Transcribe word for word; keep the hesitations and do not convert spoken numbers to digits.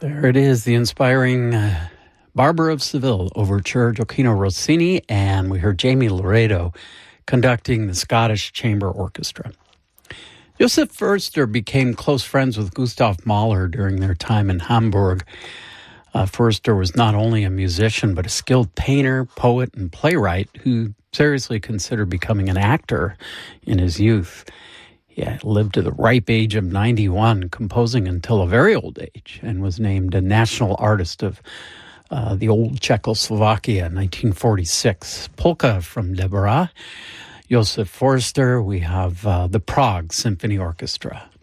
There it is, the inspiring uh, Barber of Seville overture, Gioacchino Rossini, and we heard Jamie Laredo conducting the Scottish Chamber Orchestra. Josef Förster became close friends with Gustav Mahler during their time in Hamburg. Uh, Förster was not only a musician, but a skilled painter, poet, and playwright who seriously considered becoming an actor in his youth. He lived to the ripe age of ninety-one, composing until a very old age, and was named a National Artist of uh, the old Czechoslovakia in nineteen forty-six. Polka from Deborah, Josef Förster. We have uh, the Prague Symphony Orchestra.